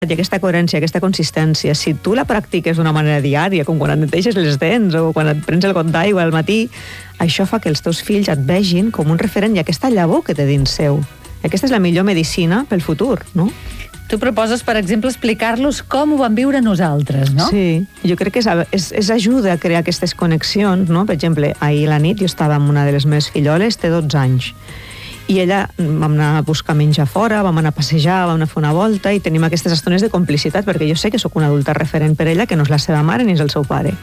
i aquesta coherència, aquesta consistència, si tu la practiques d'una manera diària, com quan et neteges les dents o quan et prens el got d'aigua al matí, això fa que els teus fills et vegin com un referent i aquesta llavor que té dins seu. Aquesta és la millor medicina pel futur, no? Tu proposes, per exemple, explicar-los com ho vam viure nosaltres, no? Sí, jo crec que és ajuda a crear aquestes connexions, no? Per exemple, ahir a la nit jo estava amb una de les meves filloles, té 12 anys, i ella vam anar a buscar menjar fora, vam anar a passejar, vam anar a fer una volta i tenim aquestes estones de complicitat perquè jo sé que sóc una adulta referent per ella, que no és la seva mare ni és el seu pare.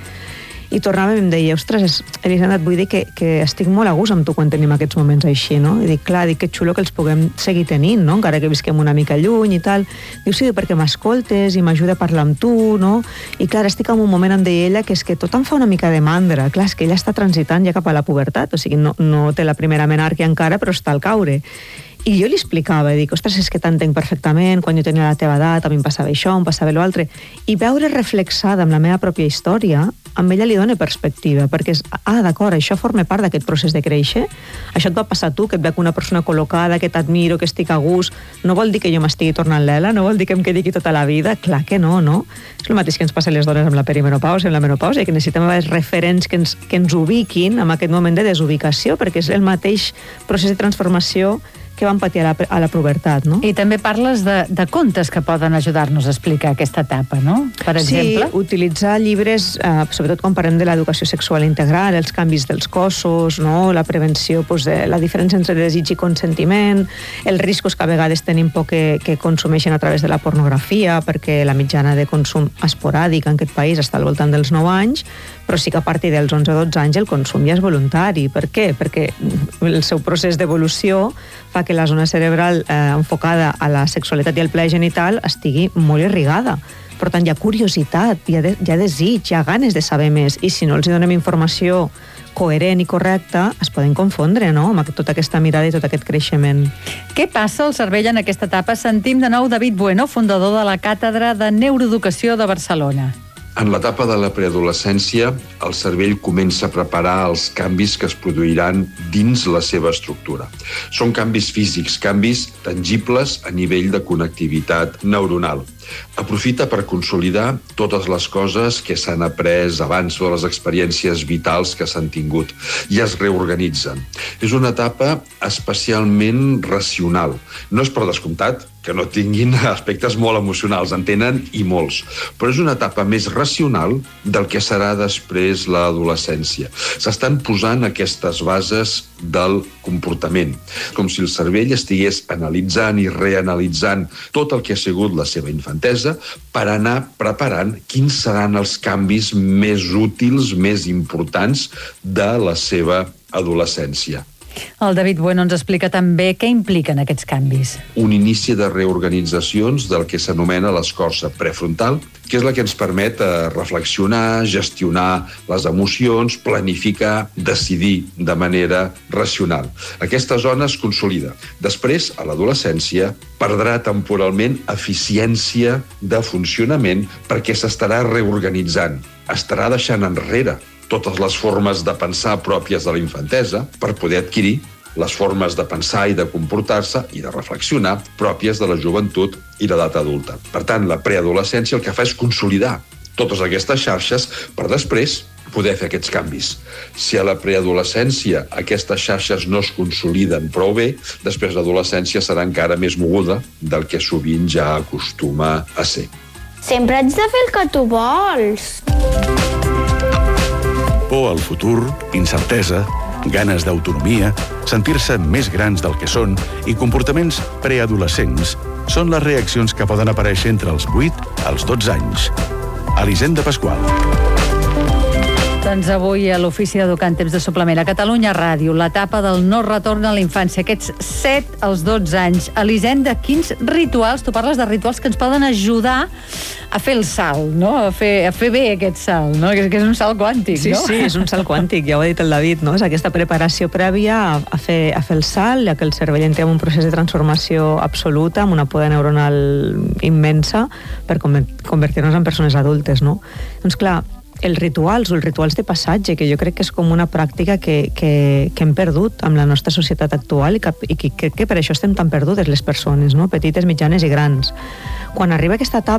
I tornava i em deia, ostres, Elisenda, et vull dir que estic molt a gust amb tu quan tenim aquests moments així, no? I dic, clar, que xulo que els puguem seguir tenint, no? Encara que visquem una mica lluny i tal. Diu, sí, perquè m'escoltes i m'ajuda a parlar amb tu, no? I clar, estic en un moment, em deia ella, que és que tot em fa una mica de mandra. Clar, és que ella està transitant ja cap a la pubertat, o sigui, no té la primera menàrquia encara, però està al caure. I jo li explicava, i dic, ostres, és que t'entenc perfectament, quan jo tenia la teva edat, a mi em passava això, em passava l'altre. I veure reflexada amb la meva pròpia història, amb ella li dona perspectiva, perquè és, d'acord, això forma part d'aquest procés de créixer, això et va passar a tu, que et veig una persona col·locada, que t'admiro, que estic a gust, no vol dir que jo m'estigui tornant lela, no vol dir que em quedi aquí tota la vida, clar que no, no? És el mateix que ens passa a les dones amb la perimenopausa, amb la menopausa, que necessitem referents que ens ubiquin en aquest moment de desubicació, perquè és el mateix procés de transformació que van patir a la pubertat, no? I també parles de contes que poden ajudar-nos a explicar aquesta etapa, no? Per exemple? Sí, utilitzar llibres, sobretot quan parlem de l'educació sexual integral, els canvis dels cossos, no? La prevenció, de la diferència entre desig i consentiment, els riscos que a vegades tenim por que consumeixen a través de la pornografia, perquè la mitjana de consum esporàdic en aquest país està al voltant dels 9 anys, però sí que a partir dels 11 o 12 anys el consum ja és voluntari. Per què? Perquè el seu procés d'evolució fa que la zona cerebral enfocada a la sexualitat i al plaer genital estigui molt irrigada. Per tant, hi ha curiositat, hi ha desig, hi ha ganes de saber més, i si no els donem informació coherent i correcta, es poden confondre, no?, amb tota aquesta mirada i tot aquest creixement. Què passa al cervell en aquesta etapa? Sentim de nou David Bueno, fundador de la Càtedra de Neuroeducació de Barcelona. En l'etapa de la preadolescència, el cervell comença a preparar els canvis que es produiran dins la seva estructura. Són canvis físics, canvis tangibles a nivell de connectivitat neuronal. Aprofita per consolidar totes les coses que s'han après abans, totes les experiències vitals que s'han tingut, i es reorganitzen. És una etapa especialment racional. No és per descomptat que no tinguin aspectes molt emocionals, en tenen i molts, però és una etapa més racional del que serà després l'adolescència. S'estan posant aquestes bases del comportament, com si el cervell estigués analitzant i reanalitzant tot el que ha sigut la seva infantesa per anar preparant quins seran els canvis més útils, més importants de la seva adolescència. El David Bueno ens explica també què impliquen aquests canvis. Un inici de reorganitzacions del que s'anomena l'escorça prefrontal, que és la que ens permet reflexionar, gestionar les emocions, planificar, decidir de manera racional. Aquesta zona es consolida. Després, a l'adolescència, perdrà temporalment eficiència de funcionament perquè s'estarà reorganitzant, estarà deixant enrere totes les formes de pensar pròpies de la infantesa per poder adquirir les formes de pensar i de comportar-se i de reflexionar pròpies de la joventut i l'edat adulta. Per tant, la preadolescència el que fa és consolidar totes aquestes xarxes per després poder fer aquests canvis. Si a la preadolescència aquestes xarxes no es consoliden prou bé, després l'adolescència serà encara més moguda del que sovint ja acostuma a ser. Sempre haig de fer el que tu vols. Por al futur, incertesa, ganes d'autonomia, sentir-se més grans del que són i comportaments preadolescents són les reaccions que poden aparèixer entre els 8 als 12 anys. Elisenda Pasqual. Doncs avui a l'Ofici d'Educar en Temps de Suplement a Catalunya Ràdio, l'etapa del no retorn a la infància, aquests 7 als 12 anys. Elisenda, quins rituals, tu parles de rituals que ens poden ajudar a fer el salt, no? A fer bé aquest salt, no? Que és un salt quàntic, no? Sí, és un salt quàntic, ja ho ha dit el David, no? És aquesta preparació prèvia a fer el salt, ja que el cervell entra en un procés de transformació absoluta, amb una poda neuronal immensa, per convertir-nos en persones adultes, no? Doncs clar, els rituals de passatge, que jo crec que és com una pràctica que hem perdut amb la nostra societat actual i que crec que per això estem tan perdudes les persones, no? Petites, mitjanes i grans. Quan arriba aquesta etapa